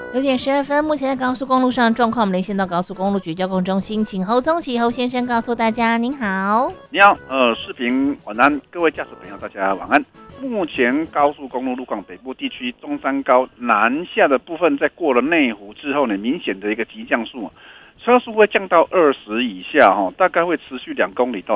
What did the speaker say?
6点12分，目前在高速公路上状况，我们连线到高速公路局交通中心，请侯宗启侯先生告诉大家，您好。 你好，视频晚安，各位驾驶朋友，大家晚安。目前高速公路路况北部地区中山高南下的部分，在过了内湖之后呢，明显的一个急降速，车速会降到20以下大概会持续2公里到